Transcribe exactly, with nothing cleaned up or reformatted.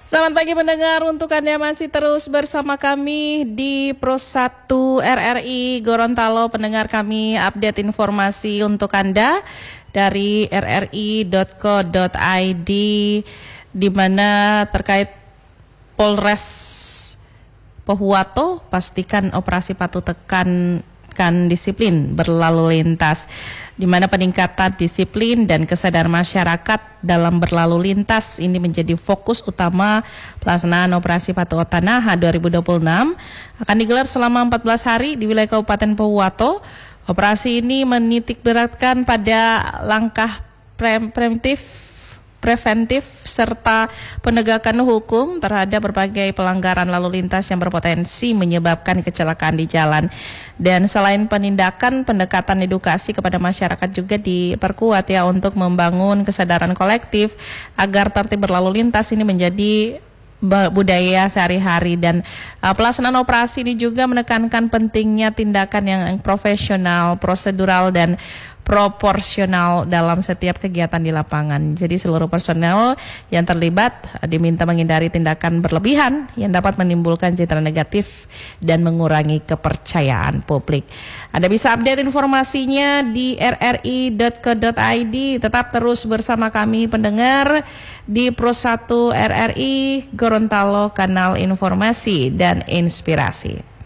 Selamat pagi pendengar, untuk Anda masih terus bersama kami di Pro satu R R I Gorontalo. Pendengar, kami update informasi untuk Anda dari r r i dot co dot i d, di mana terkait Polres Pohuwato, pastikan operasi patuh tekan kan disiplin berlalu lintas, di mana peningkatan disiplin dan kesadaran masyarakat dalam berlalu lintas ini menjadi fokus utama pelaksanaan operasi patuh Otanaha dua ribu dua puluh enam, akan digelar selama empat belas hari di wilayah Kabupaten Pohuwato. Operasi ini menitik beratkan pada langkah pre preventif preventif serta penegakan hukum terhadap berbagai pelanggaran lalu lintas yang berpotensi menyebabkan kecelakaan di jalan. Dan selain penindakan, pendekatan edukasi kepada masyarakat juga diperkuat ya, untuk membangun kesadaran kolektif agar tertib berlalu lintas ini menjadi budaya sehari-hari. Dan uh, pelaksanaan operasi ini juga menekankan pentingnya tindakan yang profesional, prosedural, dan proporsional dalam setiap kegiatan di lapangan. Jadi seluruh personel yang terlibat diminta menghindari tindakan berlebihan yang dapat menimbulkan citra negatif dan mengurangi kepercayaan publik. Anda bisa update informasinya di r r i dot co dot i d. Tetap terus bersama kami pendengar di Pro satu R R I Gorontalo, kanal informasi dan inspirasi.